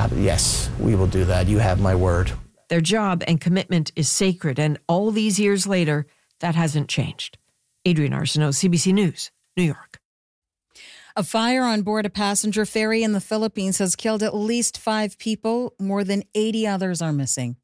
yes, we will do that. You have my word. Their job and commitment is sacred, and all these years later, that hasn't changed. Adrienne Arsenault, CBC News, New York. A fire on board a passenger ferry in the Philippines has killed at least 5 people. More than 80 others are missing.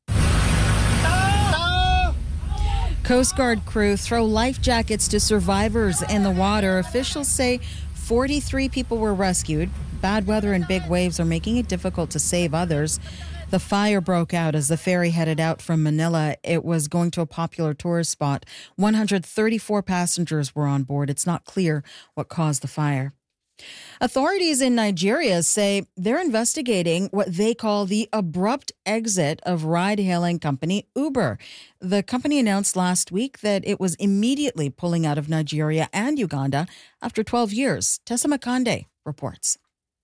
Coast Guard crew throw life jackets to survivors in the water. Officials say 43 people were rescued. Bad weather and big waves are making it difficult to save others. The fire broke out as the ferry headed out from Manila. It was going to a popular tourist spot. 134 passengers were on board. It's not clear what caused the fire. Authorities in Nigeria say they're investigating what they call the abrupt exit of ride-hailing company Uber. The company announced last week that it was immediately pulling out of Nigeria and Uganda after 12 years. Tessa Makande reports.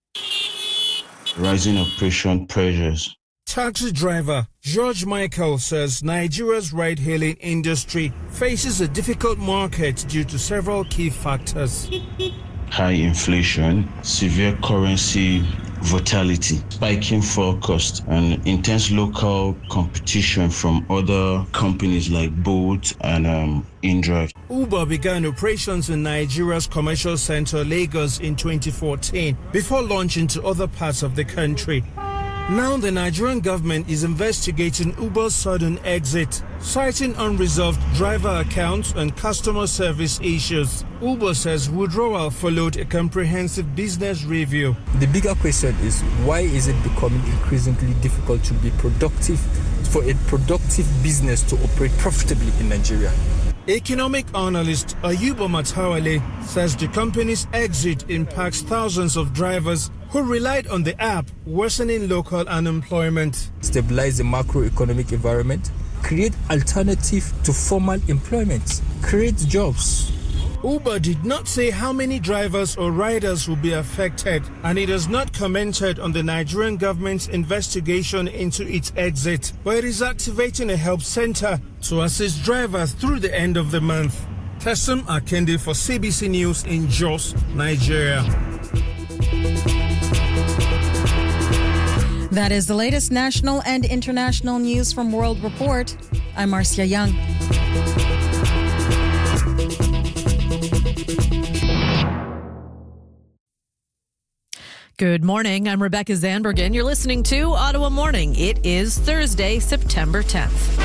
Rising operation pressures. Taxi driver George Michael says Nigeria's ride-hailing industry faces a difficult market due to several key factors. High inflation, severe currency volatility, spiking fuel costs, and intense local competition from other companies like Bolt and InDrive. Uber began operations in Nigeria's commercial center, Lagos, in 2014 before launching to other parts of the country. Now the Nigerian government is investigating Uber's sudden exit, citing unresolved driver accounts and customer service issues. Uber says withdrawal followed a comprehensive business review. The bigger question is, why is it becoming increasingly difficult to be productive, for a productive business to operate profitably in Nigeria? Economic analyst Ayuba Matawale says the company's exit impacts thousands of drivers who relied on the app, worsening local unemployment. Stabilize the macroeconomic environment, create alternative to formal employment, create jobs. Uber did not say how many drivers or riders will be affected, and it has not commented on the Nigerian government's investigation into its exit, but it is activating a help center to assist drivers through the end of the month. Tessim Akende for CBC News in Jos, Nigeria. That is the latest national and international news from World Report. I'm Marcia Young. Good morning. I'm Rebecca Zandbergen. You're listening to Ottawa Morning. It is Thursday, September 10th.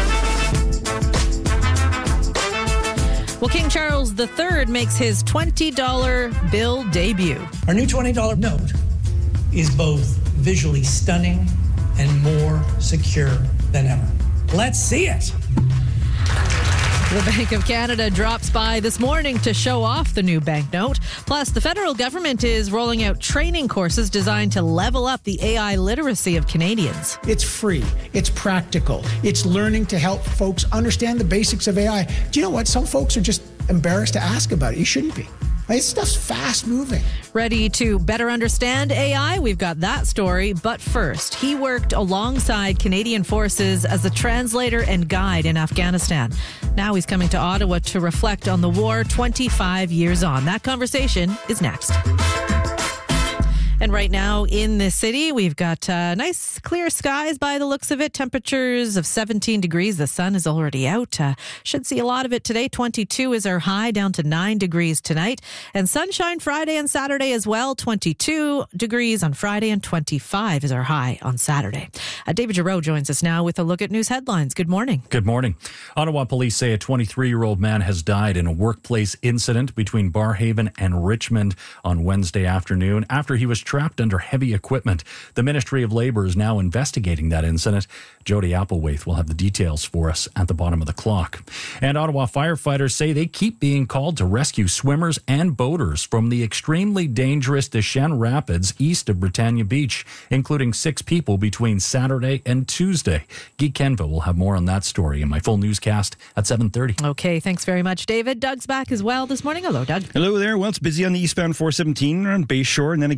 Well, King Charles III makes his $20 bill debut. Our new $20 note is both visually stunning and more secure than ever. Let's see it. The Bank of Canada drops by this morning to show off the new banknote. Plus, the federal government is rolling out training courses designed to level up the AI literacy of Canadians. It's free. It's practical. It's learning to help folks understand the basics of AI. Do you know what? Some folks are just embarrassed to ask about it. You shouldn't be. This stuff's fast moving. Ready to better understand AI? We've got that story. But first, he worked alongside Canadian forces as a translator and guide in Afghanistan. Now he's coming to Ottawa to reflect on the war 25 years on. That conversation is next. And right now in the city, we've got nice clear skies by the looks of it. Temperatures of 17 degrees. The sun is already out. Should see a lot of it today. 22 is our high, down to 9 degrees tonight. And sunshine Friday and Saturday as well. 22 degrees on Friday and 25 is our high on Saturday. David Giroux joins us now with a look at news headlines. Good morning. Good morning. Ottawa police say a 23-year-old man has died in a workplace incident between Barrhaven and Richmond on Wednesday afternoon after he was trapped under heavy equipment. The Ministry of Labour is now investigating that incident. Jody Applewaith will have the details for us at the bottom of the clock. And Ottawa firefighters say they keep being called to rescue swimmers and boaters from the extremely dangerous Deschênes Rapids east of Britannia Beach, including 6 people between Saturday and Tuesday. Guy Kenva will have more on that story in my full newscast at 7:30. Okay, thanks very much, David. Doug's back as well this morning. Hello, Doug. Hello there. Well, it's busy on the eastbound 417 around Bayshore, and then again from just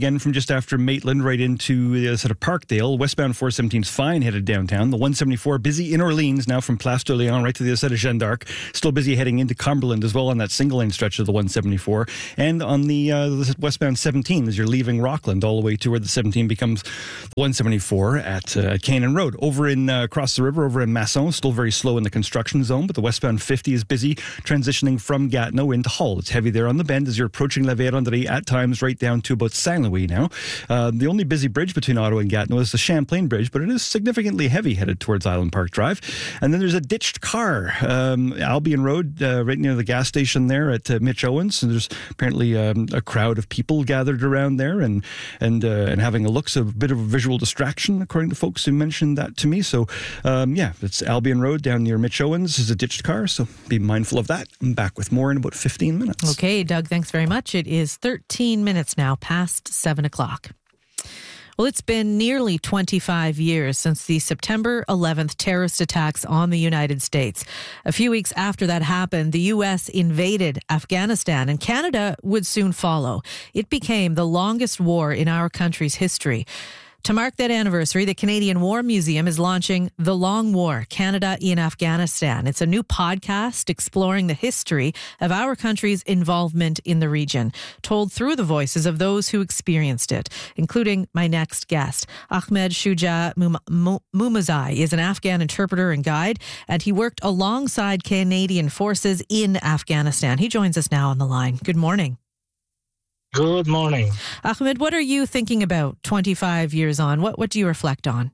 just after Maitland, right into sort of Parkdale. Westbound 417 is fine headed downtown. The 174 busy in Orleans now from Place de Léon right to the other side of Jeanne d'Arc. Still busy heading into Cumberland as well on that single lane stretch of the 174. And on the westbound 17 as you're leaving Rockland all the way to where the 17 becomes the 174 at Canaan Road. Over in across the river, over in Masson, still very slow in the construction zone, but the westbound 50 is busy transitioning from Gatineau into Hull. It's heavy there on the bend as you're approaching La Vérendrye at times right down to about Saint-Louis now. The only busy bridge between Ottawa and Gatineau is the Champlain Bridge, but it is significantly heavy headed towards Island Park Drive. And then there's a ditched car, Albion Road, right near the gas station there at Mitch Owens. And there's apparently a crowd of people gathered around there and having a look. So a bit of a visual distraction, according to folks who mentioned that to me. So, it's Albion Road down near Mitch Owens is a ditched car. So be mindful of that. I'm back with more in about 15 minutes. Okay, Doug, thanks very much. It is 13 minutes now past 7 o'clock. Well, it's been nearly 25 years since the September 11th terrorist attacks on the United States. A few weeks after that happened, the U.S. invaded Afghanistan, and Canada would soon follow. It became the longest war in our country's history. To mark that anniversary, the Canadian War Museum is launching The Long War, Canada in Afghanistan. It's a new podcast exploring the history of our country's involvement in the region, told through the voices of those who experienced it, including my next guest. Ahmed Shuja Mumazai is an Afghan interpreter and guide, and he worked alongside Canadian forces in Afghanistan. He joins us now on the line. Good morning. Good morning. Ahmed, what are you thinking about 25 years on? What do you reflect on?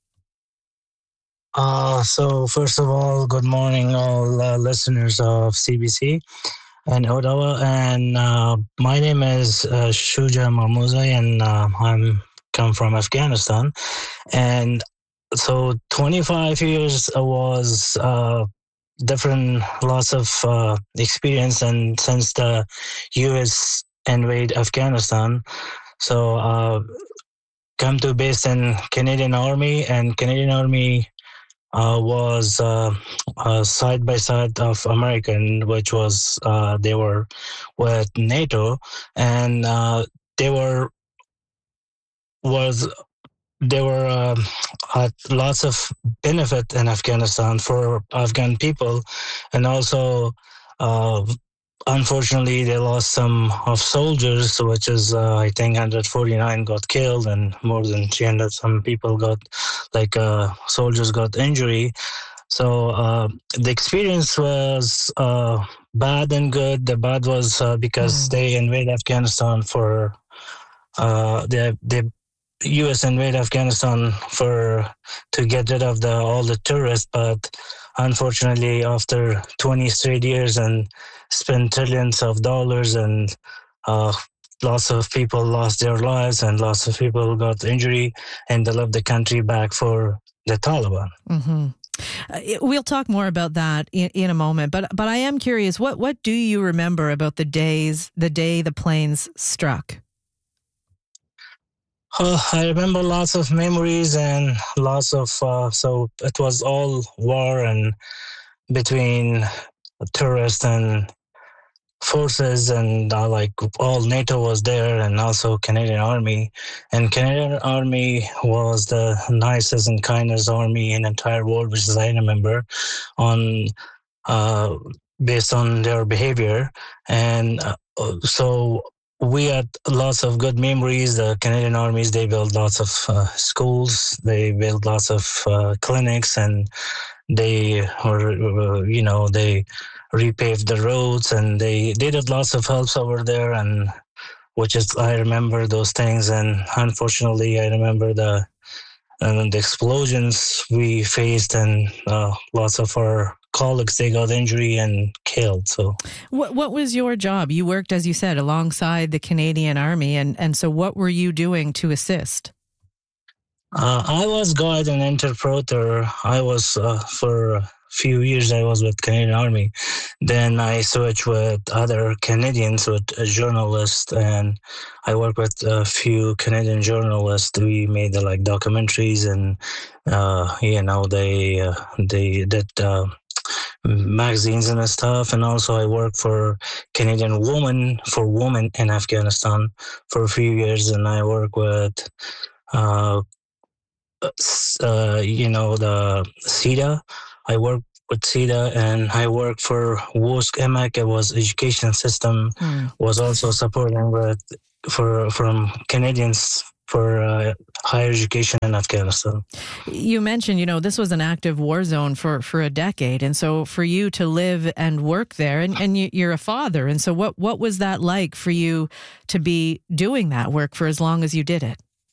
So first of all, good morning, all listeners of CBC and Ottawa. And my name is Shuja Mumazai, and I'm come from Afghanistan. And so 25 years was different, lots of experience, and since the U.S. invade Afghanistan. So come to base in Canadian Army, and Canadian Army was side by side of American, which was they were with NATO, and they were lots of benefit in Afghanistan for Afghan people, and also unfortunately, they lost some of soldiers, which is, I think, 149 got killed and more than 300 some people got, soldiers got injury. So the experience was bad and good. The bad was because they invaded Afghanistan for, the U.S. invaded Afghanistan to get rid of all the tourists, but unfortunately, after 20 straight years and spent trillions of dollars, and lots of people lost their lives and lots of people got injury, and they left the country back for the Taliban. Mm-hmm. We'll talk more about that in a moment, but I am curious, what do you remember about the day the planes struck? I remember lots of memories and lots of, so it was all war and between tourists and forces, and all NATO was there, and also Canadian Army. And Canadian Army was the nicest and kindest army in the entire world, which is I remember, based on their behavior. And so we had lots of good memories. The Canadian armies, they built lots of schools, they built lots of clinics, and they were, they repaved the roads, and they did lots of helps over there, and I remember those things. And unfortunately, I remember the explosions we faced, and lots of our colleagues, they got injury and killed. So what was your job? You worked, as you said, alongside the Canadian Army, and so what were you doing to assist? I was guide and interpreter. I was for a few years I was with Canadian Army. Then I switched with other Canadians, with a journalist, and I worked with a few Canadian journalists. We made documentaries, and they did magazines and stuff. And also I worked for Canadian Women in Afghanistan for a few years. And I work with, the CEDA. I work with CEDA, and I work for WOSC EMAC. It was education system, was also supporting from Canadians for higher education in Afghanistan. You mentioned, this was an active war zone for a decade. And so for you to live and work there, and you're a father. And so what was that like for you to be doing that work for as long as you did it?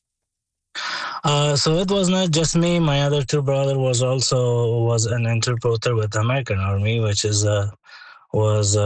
So it was not just me. My other two brothers was an interpreter with the American Army, which was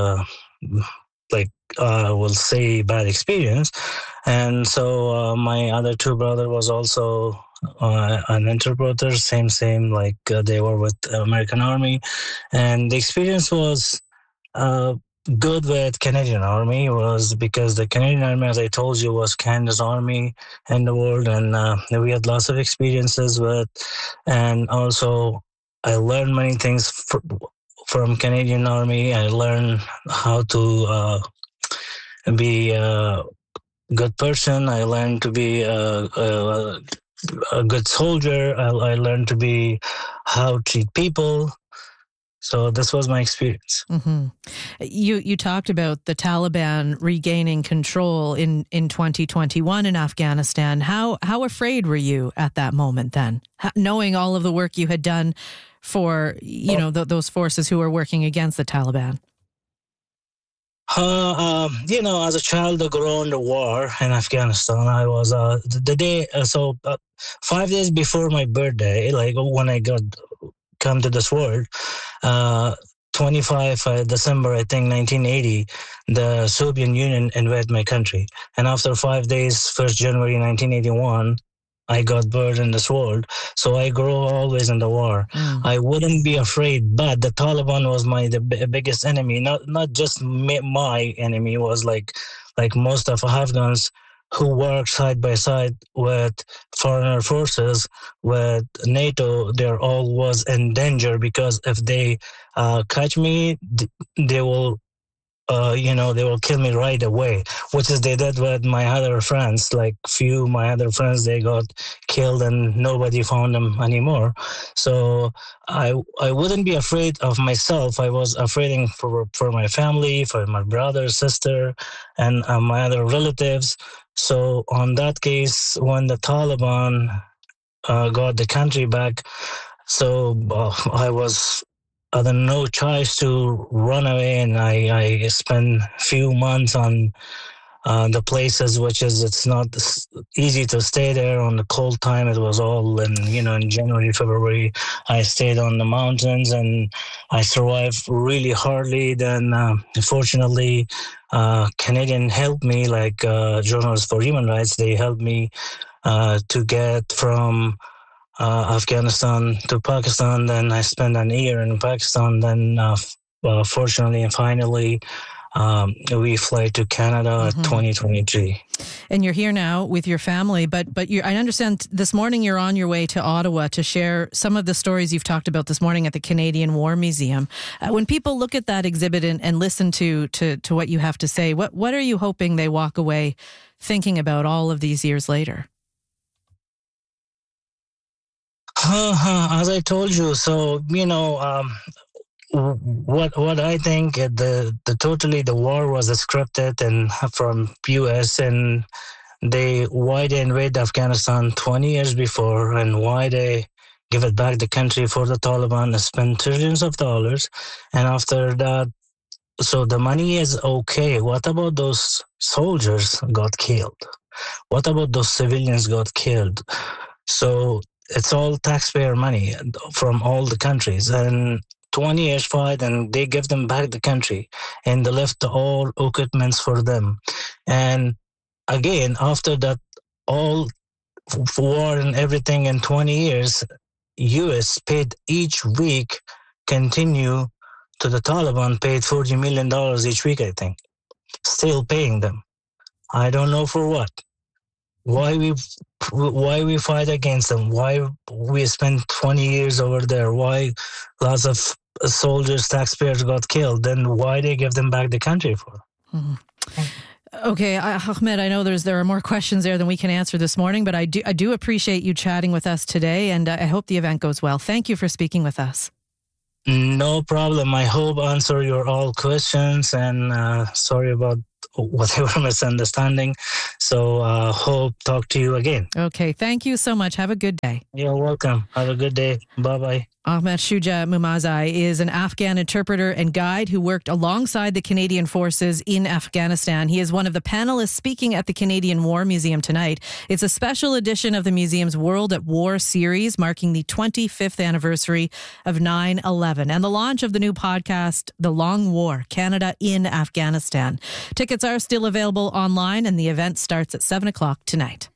we'll say bad experience. And so my other two brothers was also an interpreter, same like they were with the American Army. And the experience was good with Canadian Army was because the Canadian Army, as I told you, was Canada's army in the world, and we had lots of experiences with, and also I learned many things from Canadian Army. I learned how to be a good person. I learned to be a good soldier. I learned to be how to treat people. So this was my experience. Mm-hmm. You talked about the Taliban regaining control in 2021 in Afghanistan. How afraid were you at that moment then, knowing all of the work you had done for those forces who were working against the Taliban? As a child, I grew on the war in Afghanistan. I was the day 5 days before my birthday, like when I come to this world, 25 December, I think 1980, the Soviet Union invaded my country. And after 5 days, 1st January 1981, I got birth in this world. So I grew always in the war. I wouldn't be afraid, but the Taliban was the biggest enemy. Not just my enemy, was like most of Afghans who work side by side with foreign forces, with NATO. They're all was in danger because if they catch me, they will, they will kill me right away, which is they did with my other friends. Like my other friends, they got killed and nobody found them anymore. So I wouldn't be afraid of myself. I was afraid for my family, for my brother, sister, and my other relatives. So on that case, when the Taliban got the country back, so I had no choice to run away, and I spent few months on the places, it's not easy to stay there on the cold time. It was all in January, February. I stayed on the mountains and I survived really hardly. Then fortunately, Canadian helped me, like Journalists for Human Rights. They helped me to get from Afghanistan to Pakistan. Then I spent an year in Pakistan. Then fortunately and finally, we fly to Canada at 2023. And you're here now with your family, but I understand this morning you're on your way to Ottawa to share some of the stories you've talked about this morning at the Canadian War Museum. When people look at that exhibit and listen to what you have to say, what are you hoping they walk away thinking about all of these years later? As I told you, so what I think the war was scripted and from US, and why they invaded Afghanistan 20 years before, and why they give it back the country for the Taliban and spend trillions of dollars, and after that, so the money is okay. What about those soldiers got killed? What about those civilians got killed? So it's all taxpayer money from all the countries, and 20 years fight, and they give them back the country, and they left all equipments for them. And again, after that, all war and everything in 20 years, U.S. paid each week, continue to the Taliban, paid $40 million each week, I think. Still paying them. I don't know for what. Why we fight against them? Why we spend 20 years over there? Why lots of soldiers, taxpayers got killed, then why they give them back the country for? Mm-hmm. Okay, Ahmed, I know there are more questions there than we can answer this morning, but I do appreciate you chatting with us today, and I hope the event goes well. Thank you for speaking with us. No problem. I hope answer your all questions, and sorry about whatever misunderstanding. So hope talk to you again. Okay, thank you so much. Have a good day. You're welcome. Have a good day. Bye-bye. Ahmed Shuja Mumazai is an Afghan interpreter and guide who worked alongside the Canadian forces in Afghanistan. He is one of the panelists speaking at the Canadian War Museum tonight. It's a special edition of the museum's World at War series, marking the 25th anniversary of 9/11 and the launch of the new podcast, The Long War, Canada in Afghanistan. Tickets are still available online, and the event starts at 7 o'clock tonight.